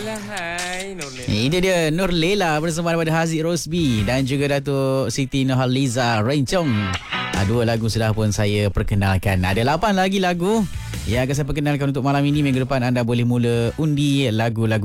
Lela. Hai Nur Lela. Ini dia Nur Lela bersama daripada Haziq Rosbi dan juga Datuk Siti Nurhaliza Rencong. Dua lagu sudah pun saya perkenalkan. Ada 8 lagi lagu yang akan saya perkenalkan untuk malam ini. Minggu depan anda boleh mula undi lagu-lagu